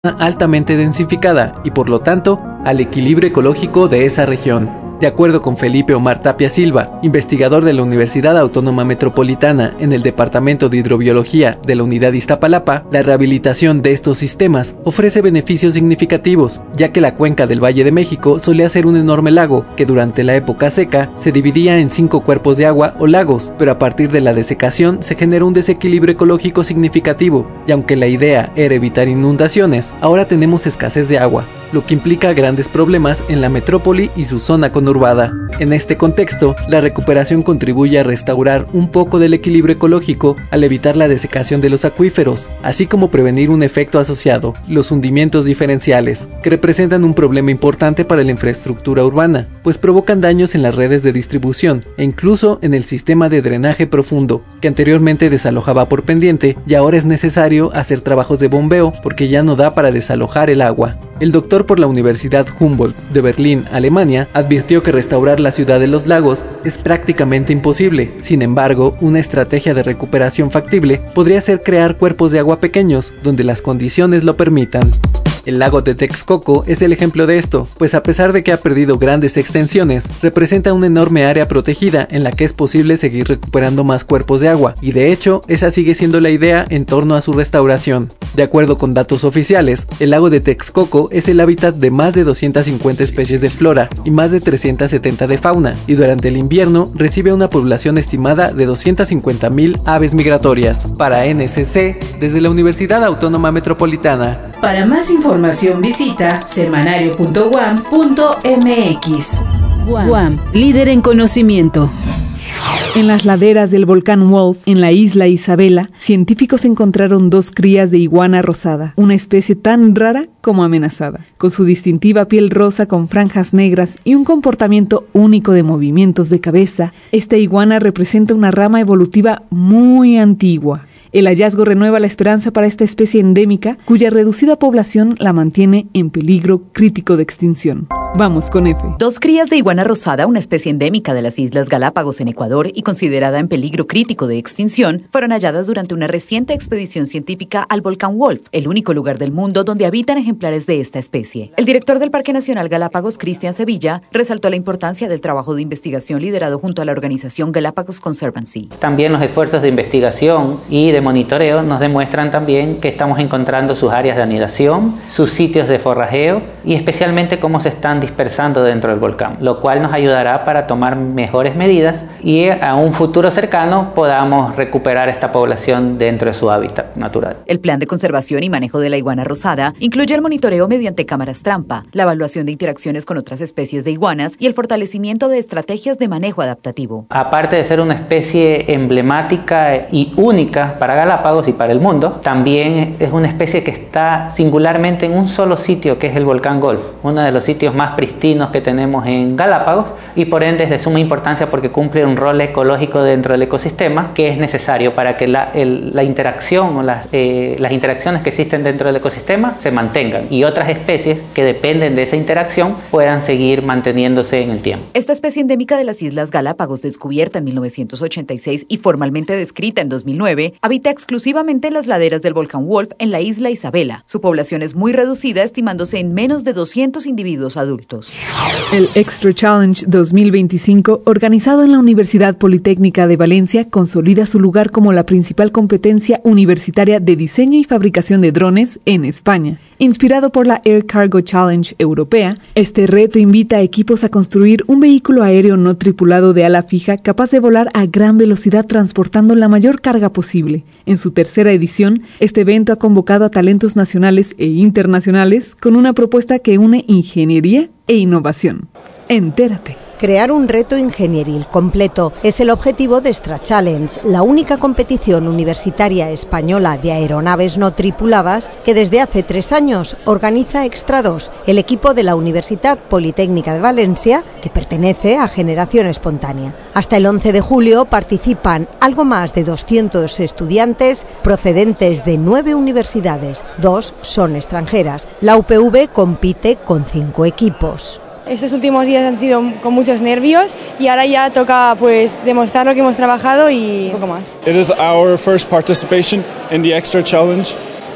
altamente densificada y por lo tanto al equilibrio ecológico de esa región. De acuerdo con Felipe Omar Tapia Silva, investigador de la Universidad Autónoma Metropolitana en el Departamento de Hidrobiología de la Unidad Iztapalapa, la rehabilitación de estos sistemas ofrece beneficios significativos, ya que la cuenca del Valle de México solía ser un enorme lago que durante la época seca se dividía en 5 cuerpos de agua o lagos, pero a partir de la desecación se generó un desequilibrio ecológico significativo, y aunque la idea era evitar inundaciones, ahora tenemos escasez de agua, lo que implica grandes problemas en la metrópoli y su zona conurbada. En este contexto, la recuperación contribuye a restaurar un poco del equilibrio ecológico al evitar la desecación de los acuíferos, así como prevenir un efecto asociado, los hundimientos diferenciales, que representan un problema importante para la infraestructura urbana, pues provocan daños en las redes de distribución e incluso en el sistema de drenaje profundo, que anteriormente desalojaba por pendiente y ahora es necesario hacer trabajos de bombeo porque ya no da para desalojar el agua. El doctor por la Universidad Humboldt de Berlín, Alemania, advirtió que restaurar la ciudad de los lagos es prácticamente imposible. Sin embargo, una estrategia de recuperación factible podría ser crear cuerpos de agua pequeños donde las condiciones lo permitan. El lago de Texcoco es el ejemplo de esto, pues a pesar de que ha perdido grandes extensiones, representa una enorme área protegida en la que es posible seguir recuperando más cuerpos de agua, y de hecho, esa sigue siendo la idea en torno a su restauración. De acuerdo con datos oficiales, el lago de Texcoco es el hábitat de más de 250 especies de flora y más de 370 de fauna, y durante el invierno recibe una población estimada de 250,000 aves migratorias. Para NSC, desde la Universidad Autónoma Metropolitana. Para más información visita semanario.uam.mx. UAM, líder en conocimiento. En las laderas del volcán Wolf, en la isla Isabela, científicos encontraron 2 crías de iguana rosada, una especie tan rara como amenazada. Con su distintiva piel rosa con franjas negras y un comportamiento único de movimientos de cabeza, esta iguana representa una rama evolutiva muy antigua. El hallazgo renueva la esperanza para esta especie endémica, cuya reducida población la mantiene en peligro crítico de extinción. Vamos con F. 2 crías de iguana rosada, una especie endémica de las Islas Galápagos en Ecuador y considerada en peligro crítico de extinción, fueron halladas durante una reciente expedición científica al volcán Wolf, el único lugar del mundo donde habitan ejemplares de esta especie. El director del Parque Nacional Galápagos, Cristian Sevilla, resaltó la importancia del trabajo de investigación liderado junto a la organización Galápagos Conservancy. También los esfuerzos de investigación y de monitoreo nos demuestran también que estamos encontrando sus áreas de anidación, sus sitios de forrajeo y especialmente cómo se están dispersando dentro del volcán, lo cual nos ayudará para tomar mejores medidas y a un futuro cercano podamos recuperar esta población dentro de su hábitat natural. El plan de conservación y manejo de la iguana rosada incluye el monitoreo mediante cámaras trampa, la evaluación de interacciones con otras especies de iguanas y el fortalecimiento de estrategias de manejo adaptativo. Aparte de ser una especie emblemática y única para Galápagos y para el mundo, también es una especie que está singularmente en un solo sitio, que es el volcán Wolf, uno de los sitios más pristinos que tenemos en Galápagos y por ende es de suma importancia porque cumple un rol ecológico dentro del ecosistema que es necesario para que la interacción o las interacciones que existen dentro del ecosistema se mantengan y otras especies que dependen de esa interacción puedan seguir manteniéndose en el tiempo. Esta especie endémica de las Islas Galápagos, descubierta en 1986 y formalmente descrita en 2009, habita exclusivamente en las laderas del volcán Wolf en la isla Isabela. Su población es muy reducida, estimándose en menos de 200 individuos adultos. El Extra Challenge 2025, organizado en la Universidad Politécnica de Valencia, consolida su lugar como la principal competencia universitaria de diseño y fabricación de drones en España. Inspirado por la Air Cargo Challenge europea, este reto invita a equipos a construir un vehículo aéreo no tripulado de ala fija capaz de volar a gran velocidad transportando la mayor carga posible. En su tercera edición, este evento ha convocado a talentos nacionales e internacionales con una propuesta que une ingeniería e innovación. Entérate. Crear un reto ingenieril completo es el objetivo de Extra Challenge, la única competición universitaria española de aeronaves no tripuladas que desde hace 3 años organiza Extra 2, el equipo de la Universidad Politécnica de Valencia, que pertenece a Generación Espontánea. Hasta el 11 de julio participan algo más de 200 estudiantes procedentes de 9 universidades, 2 son extranjeras. La UPV compite con 5 equipos. Estos últimos días han sido con muchos nervios y ahora ya toca pues demostrar lo que hemos trabajado y un poco más. It is our first participation in the Extra Challenge.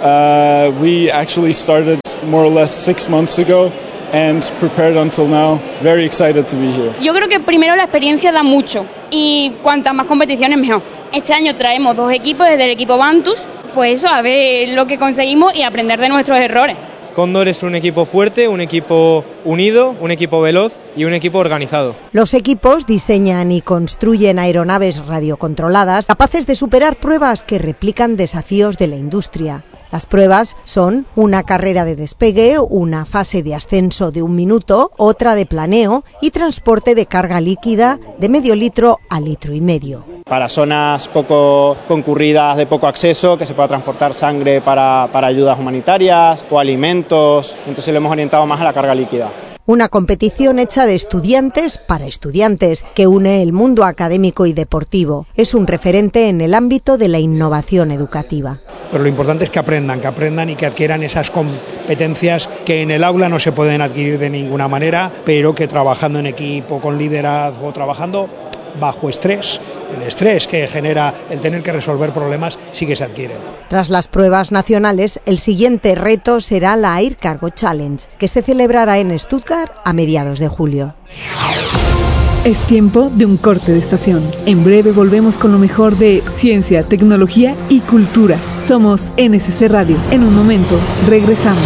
We actually started more or less 6 months ago and prepared until now. Very excited to be here. Yo creo que primero la experiencia da mucho y cuantas más competiciones mejor. Este año traemos 2 equipos desde el equipo Bantus, pues eso, a ver lo que conseguimos y aprender de nuestros errores. Cóndor es un equipo fuerte, un equipo unido, un equipo veloz y un equipo organizado. Los equipos diseñan y construyen aeronaves radiocontroladas capaces de superar pruebas que replican desafíos de la industria. Las pruebas son una carrera de despegue, una fase de ascenso de 1 minuto, otra de planeo y transporte de carga líquida de medio litro a 1,5 litros. Para zonas poco concurridas, de poco acceso, que se pueda transportar sangre para ayudas humanitarias o alimentos, entonces lo hemos orientado más a la carga líquida. Una competición hecha de estudiantes para estudiantes que une el mundo académico y deportivo. Es un referente en el ámbito de la innovación educativa. Pero lo importante es que aprendan y que adquieran esas competencias que en el aula no se pueden adquirir de ninguna manera, pero que trabajando en equipo, con liderazgo, trabajando bajo estrés, el estrés que genera el tener que resolver problemas sí que se adquiere. Tras las pruebas nacionales, el siguiente reto será la Air Cargo Challenge, que se celebrará en Stuttgart a mediados de julio. Es tiempo de un corte de estación. En breve volvemos con lo mejor de ciencia, tecnología y cultura. Somos NSC Radio. En un momento, regresamos.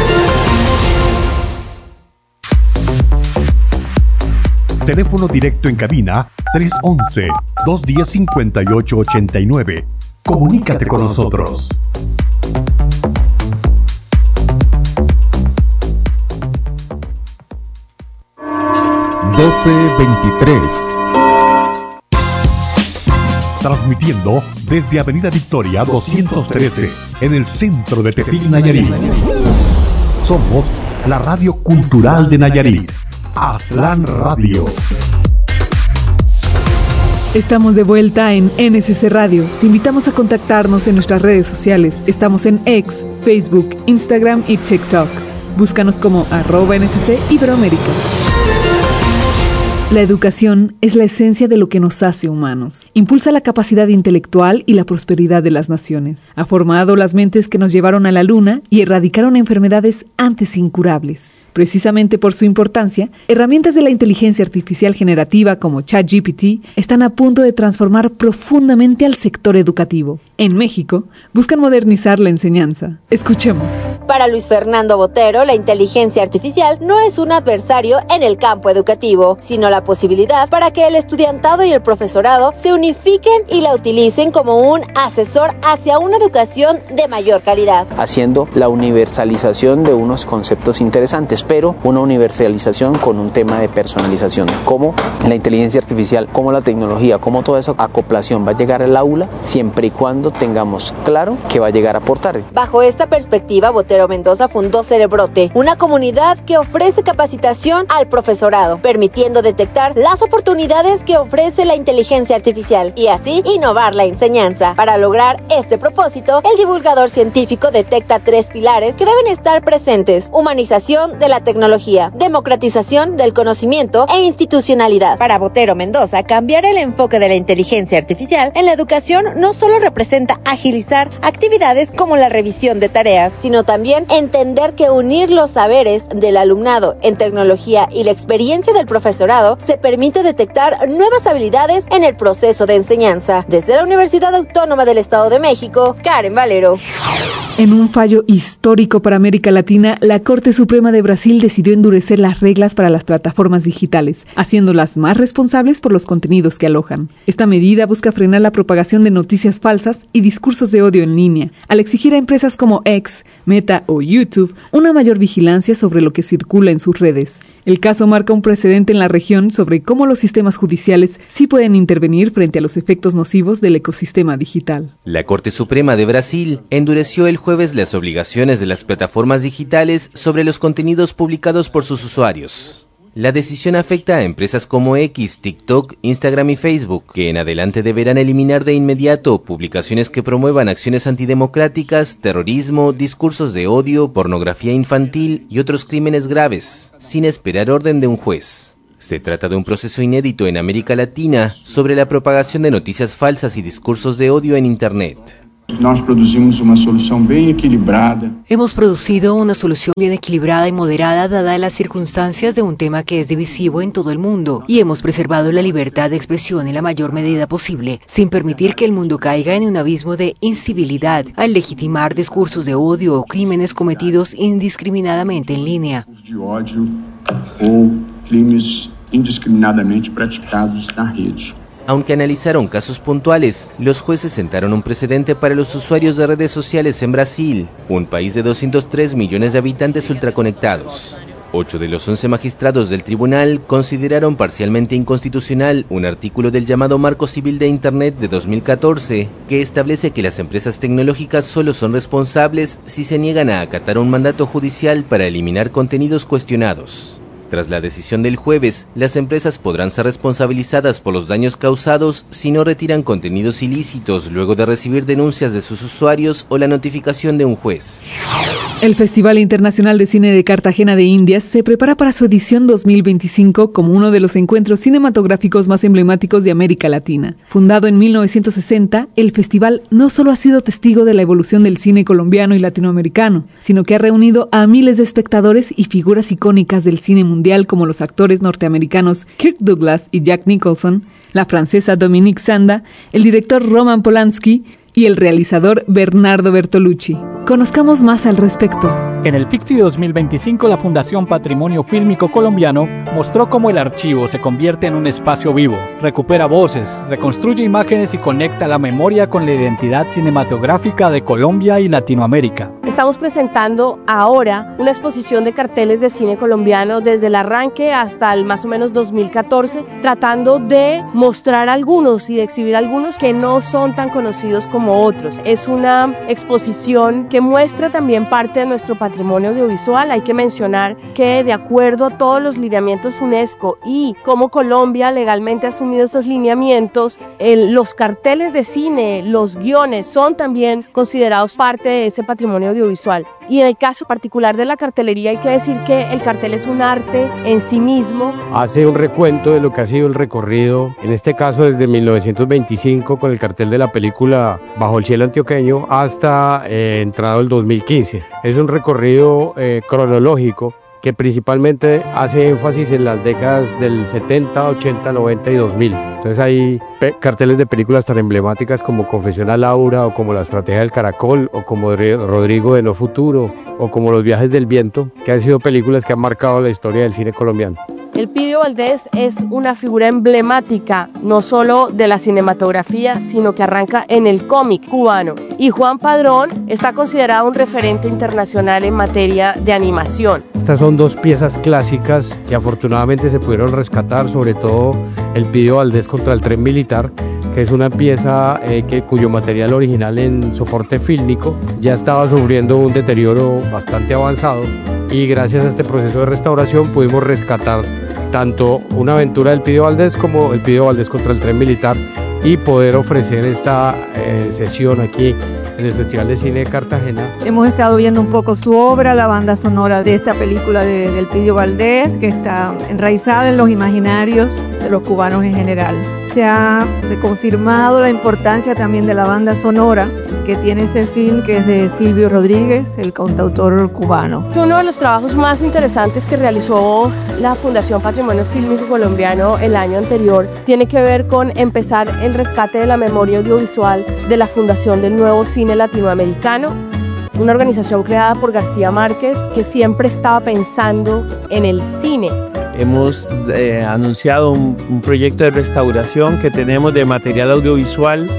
Teléfono directo en cabina 311-210-5889. Comunícate con nosotros. ...12:23... Transmitiendo desde Avenida Victoria 213... ...en el centro de Tepic, Nayarit. Somos la radio cultural de Nayarit... Aztlán Radio. Estamos de vuelta en NSC Radio. Te invitamos a contactarnos en nuestras redes sociales. Estamos en X, Facebook, Instagram y TikTok. Búscanos como @NSC Iberoamérica. La educación es la esencia de lo que nos hace humanos. Impulsa la capacidad intelectual y la prosperidad de las naciones. Ha formado las mentes que nos llevaron a la luna y erradicaron enfermedades antes incurables. Precisamente por su importancia, herramientas de la inteligencia artificial generativa como ChatGPT están a punto de transformar profundamente al sector educativo. En México, buscan modernizar la enseñanza. Escuchemos. Para Luis Fernando Botero, la inteligencia artificial no es un adversario en el campo educativo, sino la posibilidad para que el estudiantado y el profesorado se unifiquen y la utilicen como un asesor hacia una educación de mayor calidad. Haciendo la universalización de unos conceptos interesantes, pero una universalización con un tema de personalización, como la inteligencia artificial, como la tecnología, como toda esa acoplación va a llegar al aula, siempre y cuando tengamos claro que va a llegar a aportar. Bajo esta perspectiva, Botero Mendoza fundó Cerebrote, una comunidad que ofrece capacitación al profesorado, permitiendo detectar las oportunidades que ofrece la inteligencia artificial y así innovar la enseñanza. Para lograr este propósito, el divulgador científico detecta 3 pilares que deben estar presentes: humanización de la tecnología, democratización del conocimiento e institucionalidad. Para Botero Mendoza, cambiar el enfoque de la inteligencia artificial en la educación no solo representa agilizar actividades como la revisión de tareas, sino también entender que unir los saberes del alumnado en tecnología y la experiencia del profesorado se permite detectar nuevas habilidades en el proceso de enseñanza. Desde la Universidad Autónoma del Estado de México, Karen Valero. En un fallo histórico para América Latina, la Corte Suprema de Brasil decidió endurecer las reglas para las plataformas digitales, haciéndolas más responsables por los contenidos que alojan. Esta medida busca frenar la propagación de noticias falsas y discursos de odio en línea, al exigir a empresas como X, Meta o YouTube una mayor vigilancia sobre lo que circula en sus redes. El caso marca un precedente en la región sobre cómo los sistemas judiciales sí pueden intervenir frente a los efectos nocivos del ecosistema digital. La Corte Suprema de Brasil endureció el jueves las obligaciones de las plataformas digitales sobre los contenidos publicados por sus usuarios. La decisión afecta a empresas como X, TikTok, Instagram y Facebook, que en adelante deberán eliminar de inmediato publicaciones que promuevan acciones antidemocráticas, terrorismo, discursos de odio, pornografía infantil y otros crímenes graves, sin esperar orden de un juez. Se trata de un proceso inédito en América Latina sobre la propagación de noticias falsas y discursos de odio en Internet. Nós produzimos uma solução bem equilibrada. Hemos producido una solución bien equilibrada y moderada dadas las circunstancias de un tema que es divisivo en todo el mundo, y hemos preservado la libertad de expresión en la mayor medida posible, sin permitir que el mundo caiga en un abismo de incivilidad al legitimar discursos de odio o crímenes cometidos indiscriminadamente en línea. De ódio ou crimes indiscriminadamente praticados na rede. Aunque analizaron casos puntuales, los jueces sentaron un precedente para los usuarios de redes sociales en Brasil, un país de 203 millones de habitantes ultraconectados. 8 de los 11 magistrados del tribunal consideraron parcialmente inconstitucional un artículo del llamado Marco Civil de Internet de 2014, que establece que las empresas tecnológicas solo son responsables si se niegan a acatar un mandato judicial para eliminar contenidos cuestionados. Tras la decisión del jueves, las empresas podrán ser responsabilizadas por los daños causados si no retiran contenidos ilícitos luego de recibir denuncias de sus usuarios o la notificación de un juez. El Festival Internacional de Cine de Cartagena de Indias se prepara para su edición 2025 como uno de los encuentros cinematográficos más emblemáticos de América Latina. Fundado en 1960, el festival no solo ha sido testigo de la evolución del cine colombiano y latinoamericano, sino que ha reunido a miles de espectadores y figuras icónicas del cine mundial como los actores norteamericanos Kirk Douglas y Jack Nicholson, la francesa Dominique Sanda, el director Roman Polanski y el realizador Bernardo Bertolucci. Conozcamos más al respecto. En el FICSI 2025, la Fundación Patrimonio Fílmico Colombiano mostró cómo el archivo se convierte en un espacio vivo, recupera voces, reconstruye imágenes y conecta la memoria con la identidad cinematográfica de Colombia y Latinoamérica. Estamos presentando ahora una exposición de carteles de cine colombiano desde el arranque hasta el más o menos 2014, tratando de mostrar algunos y de exhibir algunos que no son tan conocidos como otros. Es una exposición que muestra también parte de nuestro patrimonio audiovisual. Hay que mencionar que de acuerdo a todos los lineamientos UNESCO y como Colombia legalmente ha asumido estos lineamientos, los carteles de cine, los guiones son también considerados parte de ese patrimonio audiovisual. Y en el caso particular de la cartelería hay que decir que el cartel es un arte en sí mismo. Hace un recuento de lo que ha sido el recorrido, en este caso desde 1925 con el cartel de la película Bajo el cielo antioqueño hasta entrado el 2015. Es un recorrido cronológico que principalmente hace énfasis en las décadas del 70, 80, 90 y 2000. Entonces hay carteles de películas tan emblemáticas como Confesión a Laura, o como La Estrategia del Caracol, o como Rodrigo de No Futuro, o como Los Viajes del Viento, que han sido películas que han marcado la historia del cine colombiano. Elpidio Valdés es una figura emblemática, no solo de la cinematografía, sino que arranca en el cómic cubano. Y Juan Padrón está considerado un referente internacional en materia de animación. Estas son dos piezas clásicas que afortunadamente se pudieron rescatar, sobre todo Elpidio Valdés contra el tren militar, que es una pieza cuyo material original en soporte fílmico ya estaba sufriendo un deterioro bastante avanzado, y gracias a este proceso de restauración pudimos rescatar tanto una aventura del Elpidio Valdés como el Elpidio Valdés contra el tren militar y poder ofrecer esta sesión aquí en el Festival de Cine de Cartagena. Hemos estado viendo un poco su obra, la banda sonora de esta película del Elpidio Valdés, que está enraizada en los imaginarios de los cubanos en general. Se ha reconfirmado la importancia también de la banda sonora que tiene este film, que es de Silvio Rodríguez, el cantautor cubano. Uno de los trabajos más interesantes que realizó la Fundación Patrimonio Fílmico Colombiano el año anterior tiene que ver con empezar el rescate de la memoria audiovisual de la Fundación del Nuevo Cine Latinoamericano, una organización creada por García Márquez que siempre estaba pensando en el cine. Hemos anunciado un proyecto de restauración que tenemos de material audiovisual,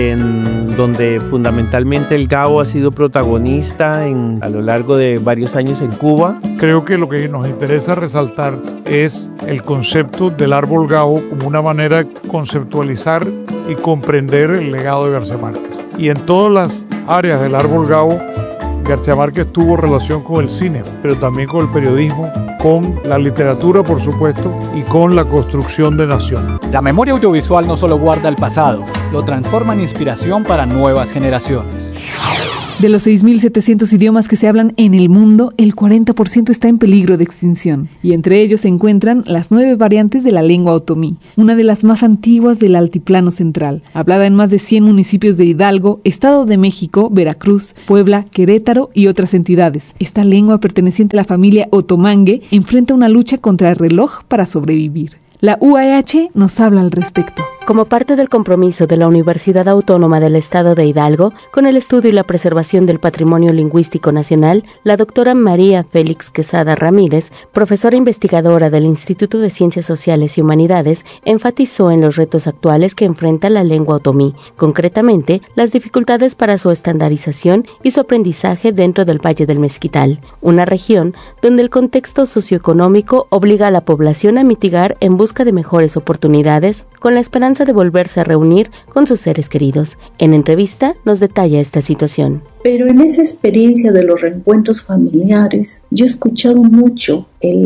en donde fundamentalmente el Gabo ha sido protagonista a lo largo de varios años en Cuba. Creo que lo que nos interesa resaltar es el concepto del árbol Gabo como una manera de conceptualizar y comprender el legado de García Márquez. Y en todas las áreas del árbol Gabo, García Márquez tuvo relación con el cine, pero también con el periodismo, con la literatura, por supuesto, y con la construcción de nación. La memoria audiovisual no solo guarda el pasado, lo transforma en inspiración para nuevas generaciones. De los 6.700 idiomas que se hablan en el mundo, el 40% está en peligro de extinción, y entre ellos se encuentran las 9 variantes de la lengua otomí, una de las más antiguas del Altiplano Central, hablada en más de 100 municipios de Hidalgo, Estado de México, Veracruz, Puebla, Querétaro y otras entidades. Esta lengua perteneciente a la familia otomangue enfrenta una lucha contra el reloj para sobrevivir. La UAH nos habla al respecto. Como parte del compromiso de la Universidad Autónoma del Estado de Hidalgo con el estudio y la preservación del patrimonio lingüístico nacional, la doctora María Félix Quesada Ramírez, profesora investigadora del Instituto de Ciencias Sociales y Humanidades, enfatizó en los retos actuales que enfrenta la lengua otomí, concretamente las dificultades para su estandarización y su aprendizaje dentro del Valle del Mezquital, una región donde el contexto socioeconómico obliga a la población a mitigar en busca de mejores oportunidades, con la esperanza de volverse a reunir con sus seres queridos. En entrevista nos detalla esta situación. Pero en esa experiencia de los reencuentros familiares, yo he escuchado mucho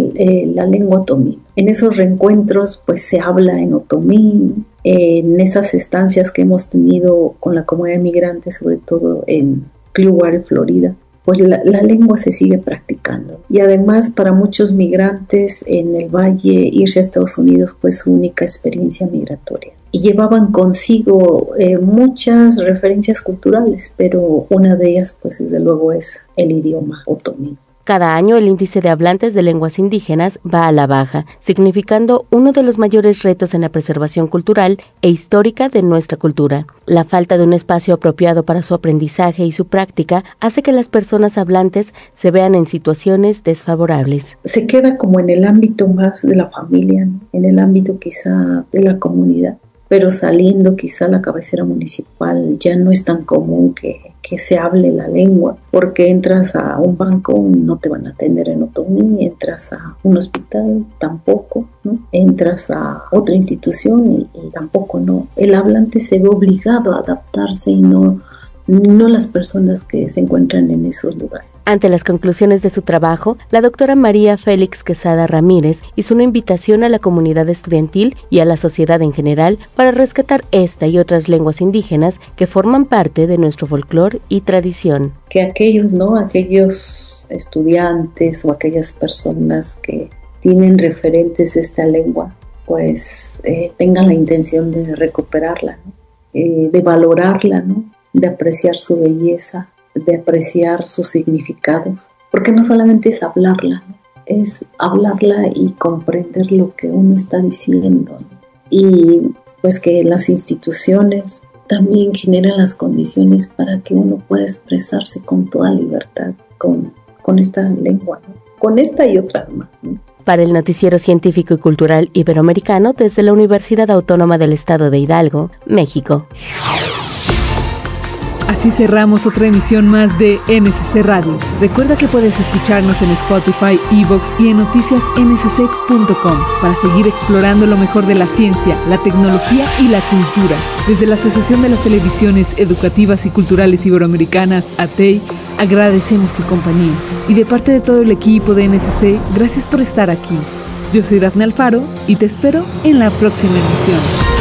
la lengua otomí. En esos reencuentros pues se habla en otomí, en esas estancias que hemos tenido con la comunidad migrante, sobre todo en Clearwater, Florida, pues la lengua se sigue practicando. Y además para muchos migrantes en el valle, irse a Estados Unidos fue su única experiencia migratoria. Y llevaban consigo muchas referencias culturales, pero una de ellas pues desde luego es el idioma otomí. Cada año el índice de hablantes de lenguas indígenas va a la baja, significando uno de los mayores retos en la preservación cultural e histórica de nuestra cultura. La falta de un espacio apropiado para su aprendizaje y su práctica hace que las personas hablantes se vean en situaciones desfavorables. Se queda como en el ámbito más de la familia, ¿no? En el ámbito quizá de la comunidad, pero saliendo quizá a la cabecera municipal ya no es tan común que se hable la lengua, porque entras a un banco y no te van a atender en otomí, entras a un hospital tampoco, ¿no? Entras a otra institución y tampoco, ¿no? El hablante se ve obligado a adaptarse y no las personas que se encuentran en esos lugares. Ante las conclusiones de su trabajo, la doctora María Félix Quesada Ramírez hizo una invitación a la comunidad estudiantil y a la sociedad en general para rescatar esta y otras lenguas indígenas que forman parte de nuestro folclore y tradición. Que aquellos estudiantes o aquellas personas que tienen referentes de esta lengua, pues tengan la intención de recuperarla, ¿no? De valorarla, ¿no? De apreciar su belleza, de apreciar sus significados, porque no solamente es hablarla, ¿no? Es hablarla y comprender lo que uno está diciendo, ¿no? Y pues que las instituciones también generan las condiciones para que uno pueda expresarse con toda libertad con esta lengua, ¿no? Con esta y otras más, ¿no? Para el Noticiero Científico y Cultural Iberoamericano desde la Universidad Autónoma del Estado de Hidalgo, México. Así cerramos otra emisión más de NSC Radio. Recuerda que puedes escucharnos en Spotify, iVoox y en noticiasnsc.com para seguir explorando lo mejor de la ciencia, la tecnología y la cultura. Desde la Asociación de las Televisiones Educativas y Culturales Iberoamericanas, ATEI, agradecemos tu compañía. Y de parte de todo el equipo de NSC, gracias por estar aquí. Yo soy Dafne Alfaro y te espero en la próxima emisión.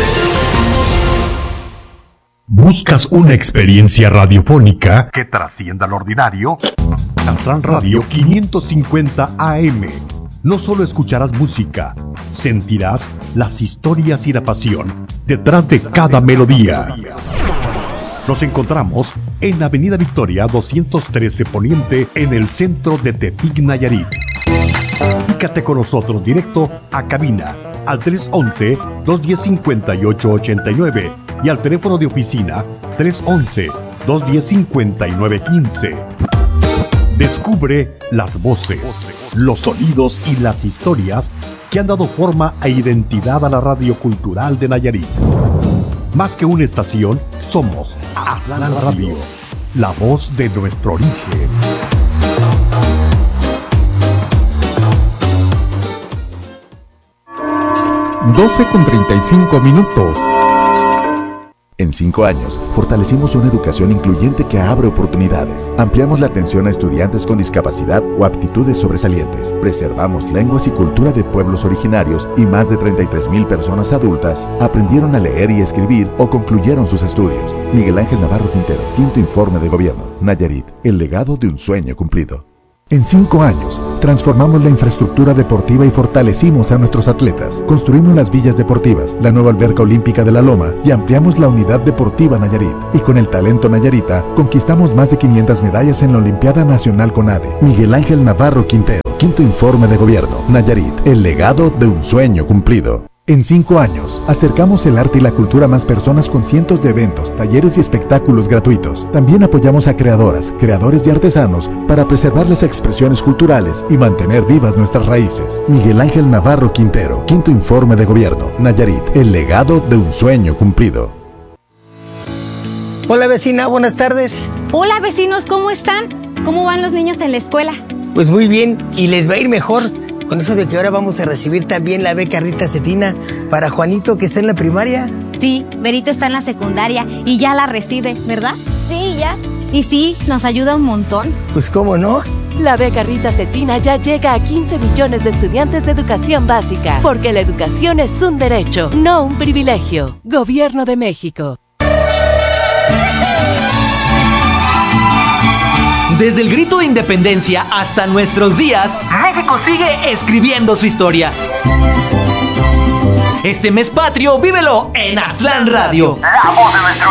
¿Buscas una experiencia radiofónica que trascienda lo ordinario? Castran Radio 550 AM. No solo escucharás música, sentirás las historias y la pasión detrás de cada melodía. Nos encontramos en Avenida Victoria 213 Poniente, en el centro de Tepic, Nayarit. Comunícate con nosotros directo a cabina al 311-210-5889 y al teléfono de oficina 311-210-5915. Descubre las voces, los sonidos y las historias que han dado forma e identidad a la radio cultural de Nayarit. Más que una estación, somos Aztlán Radio, la voz de nuestro origen. 12:35. En 5 años, fortalecimos una educación incluyente que abre oportunidades. Ampliamos la atención a estudiantes con discapacidad o aptitudes sobresalientes. Preservamos lenguas y cultura de pueblos originarios y más de 33,000 personas adultas aprendieron a leer y escribir o concluyeron sus estudios. Miguel Ángel Navarro Quintero, 5º Informe de Gobierno. Nayarit, el legado de un sueño cumplido. En 5 años, transformamos la infraestructura deportiva y fortalecimos a nuestros atletas. Construimos las villas deportivas, la nueva alberca olímpica de la Loma y ampliamos la unidad deportiva Nayarit. Y con el talento nayarita, conquistamos más de 500 medallas en la Olimpiada Nacional CONADE. Miguel Ángel Navarro Quintero, 5º Informe de Gobierno. Nayarit, el legado de un sueño cumplido. En 5 años, acercamos el arte y la cultura a más personas con cientos de eventos, talleres y espectáculos gratuitos. También apoyamos a creadoras, creadores y artesanos para preservar las expresiones culturales y mantener vivas nuestras raíces. Miguel Ángel Navarro Quintero, 5º Informe de Gobierno. Nayarit, el legado de un sueño cumplido. Hola vecina, buenas tardes. Hola vecinos, ¿cómo están? ¿Cómo van los niños en la escuela? Pues muy bien, y les va a ir mejor. Con eso de que ahora vamos a recibir también la beca Rita Cetina para Juanito, que está en la primaria. Sí, Berito está en la secundaria y ya la recibe, ¿verdad? Sí, ya. Y sí, nos ayuda un montón. Pues cómo no. La beca Rita Cetina ya llega a 15 millones de estudiantes de educación básica, porque la educación es un derecho, no un privilegio. Gobierno de México. Desde el grito de independencia hasta nuestros días, México sigue escribiendo su historia. Este mes patrio, vívelo en Aztlán Radio. La voz de nuestro